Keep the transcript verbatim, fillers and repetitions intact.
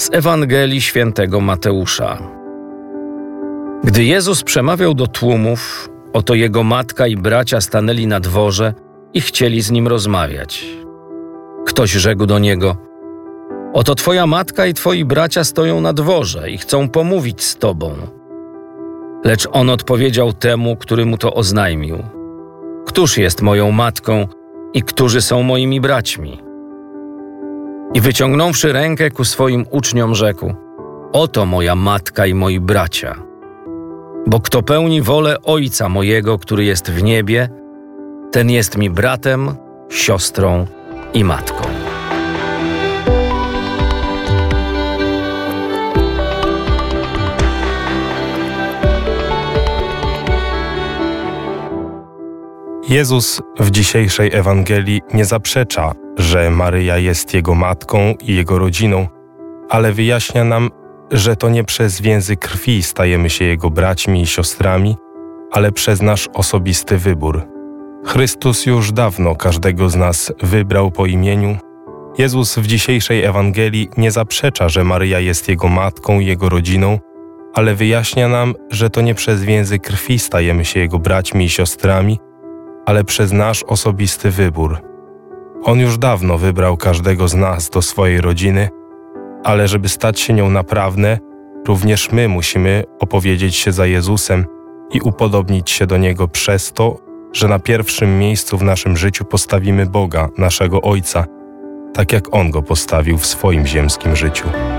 Z Ewangelii Świętego Mateusza. Gdy Jezus przemawiał do tłumów, oto Jego matka i bracia stanęli na dworze i chcieli z Nim rozmawiać. Ktoś rzekł do Niego: oto Twoja matka i Twoi bracia stoją na dworze i chcą pomówić z Tobą. Lecz On odpowiedział temu, który Mu to oznajmił: któż jest moją matką i którzy są moimi braćmi? I wyciągnąwszy rękę ku swoim uczniom, rzekł: oto moja matka i moi bracia. Bo kto pełni wolę Ojca mojego, który jest w niebie, ten jest mi bratem, siostrą i matką. Jezus w dzisiejszej Ewangelii nie zaprzecza, że Maryja jest Jego matką i Jego rodziną, ale wyjaśnia nam, że to nie przez więzy krwi stajemy się Jego braćmi i siostrami, ale przez nasz osobisty wybór. Chrystus już dawno każdego z nas wybrał po imieniu. Jezus w dzisiejszej Ewangelii nie zaprzecza, że Maryja jest Jego matką i Jego rodziną, ale wyjaśnia nam, że to nie przez więzy krwi stajemy się Jego braćmi i siostrami, ale przez nasz osobisty wybór. On już dawno wybrał każdego z nas do swojej rodziny, ale żeby stać się nią naprawdę, również my musimy opowiedzieć się za Jezusem i upodobnić się do Niego przez to, że na pierwszym miejscu w naszym życiu postawimy Boga, naszego Ojca, tak jak On Go postawił w swoim ziemskim życiu.